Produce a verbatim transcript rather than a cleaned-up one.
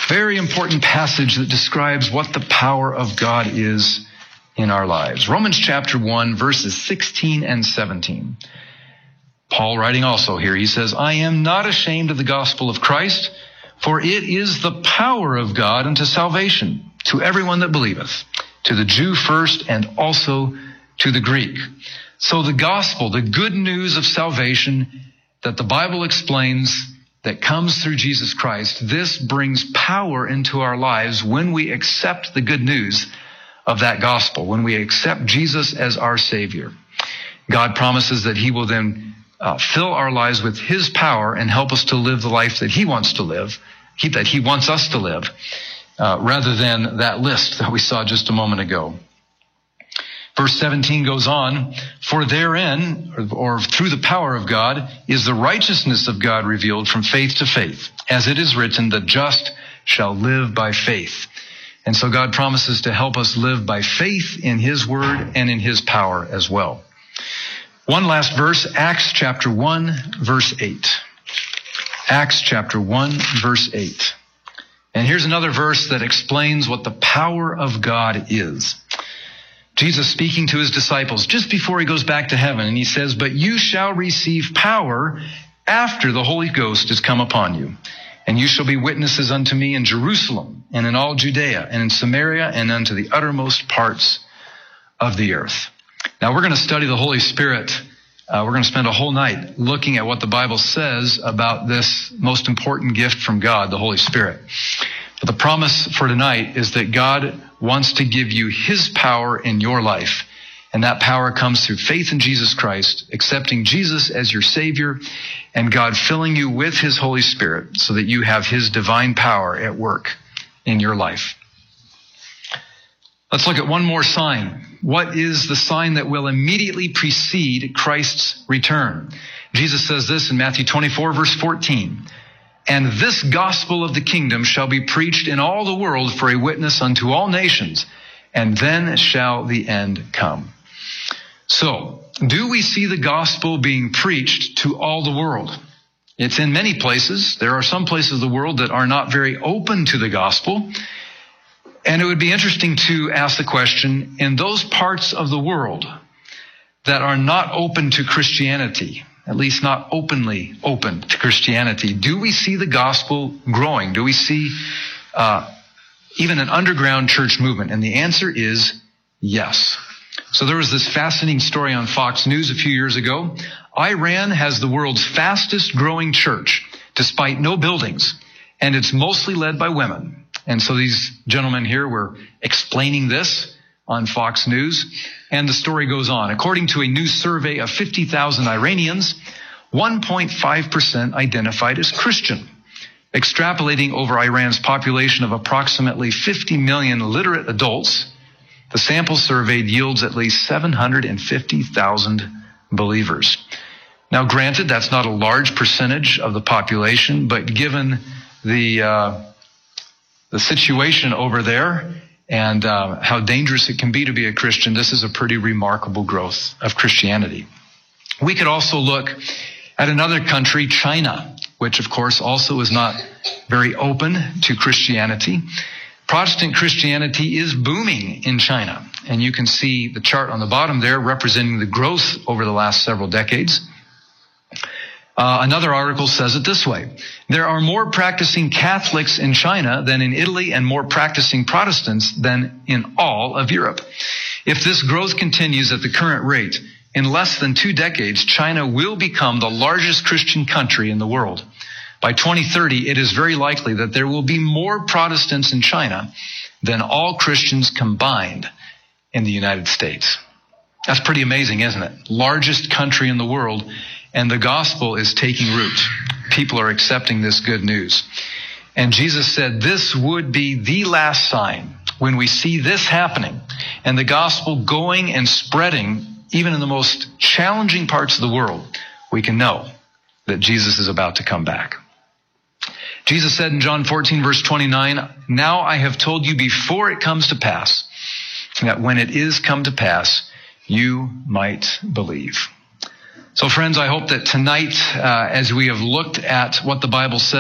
Very important passage that describes what the power of God is in our lives. Romans chapter one, verses sixteen and seventeen. Paul writing also here, he says, I am not ashamed of the gospel of Christ, for it is the power of God unto salvation to everyone that believeth, to the Jew first and also to the Greek. So the gospel, the good news of salvation that the Bible explains that comes through Jesus Christ, this brings power into our lives when we accept the good news of that gospel, when we accept Jesus as our Savior. God promises that he will then uh, fill our lives with his power and help us to live the life that he wants to live, he, that he wants us to live, uh, rather than that list that we saw just a moment ago. Verse seventeen goes on, for therein, or, or through the power of God, is the righteousness of God revealed from faith to faith. As it is written, the just shall live by faith. And so God promises to help us live by faith in his word and in his power as well. One last verse, Acts chapter one, verse eight. Acts chapter one, verse eight. And here's another verse that explains what the power of God is. Jesus speaking to his disciples just before he goes back to heaven, and he says, but you shall receive power after the Holy Ghost is come upon you. And you shall be witnesses unto me in Jerusalem and in all Judea and in Samaria and unto the uttermost parts of the earth. Now we're going to study the Holy Spirit. Uh, we're going to spend a whole night looking at what the Bible says about this most important gift from God, the Holy Spirit. But the promise for tonight is that God wants to give you his power in your life. And that power comes through faith in Jesus Christ, accepting Jesus as your Savior, and God filling you with his Holy Spirit so that you have his divine power at work in your life. Let's look at one more sign. What is the sign that will immediately precede Christ's return? Jesus says this in Matthew twenty-four, verse fourteen. And this gospel of the kingdom shall be preached in all the world for a witness unto all nations, and then shall the end come. So, do we see the gospel being preached to all the world? It's in many places. There are some places of the world that are not very open to the gospel. And it would be interesting to ask the question, in those parts of the world that are not open to Christianity, at least not openly open to Christianity, do we see the gospel growing? Do we see uh, even an underground church movement? And the answer is yes. So there was this fascinating story on Fox News a few years ago. Iran has the world's fastest growing church, despite no buildings, and it's mostly led by women. And so these gentlemen here were explaining this on Fox News, and the story goes on. According to a new survey of fifty thousand Iranians, one point five percent identified as Christian. Extrapolating over Iran's population of approximately fifty million literate adults, the sample surveyed yields at least seven hundred fifty thousand believers. Now, granted, that's not a large percentage of the population, but given the uh, the situation over there and uh, how dangerous it can be to be a Christian, this is a pretty remarkable growth of Christianity. We could also look at another country, China, which of course also is not very open to Christianity. Protestant Christianity is booming in China, and you can see the chart on the bottom there representing the growth over the last several decades. Uh, another article says it this way: there are more practicing Catholics in China than in Italy, and more practicing Protestants than in all of Europe. If this growth continues at the current rate, in less than two decades, China will become the largest Christian country in the world. By twenty thirty, it is very likely that there will be more Protestants in China than all Christians combined in the United States. That's pretty amazing, isn't it? Largest country in the world, and the gospel is taking root. People are accepting this good news. And Jesus said this would be the last sign. When we see this happening and the gospel going and spreading, even in the most challenging parts of the world, we can know that Jesus is about to come back. Jesus said in John fourteen, verse twenty-nine, now I have told you before it comes to pass, that when it is come to pass, you might believe. So friends, I hope that tonight, uh, as we have looked at what the Bible says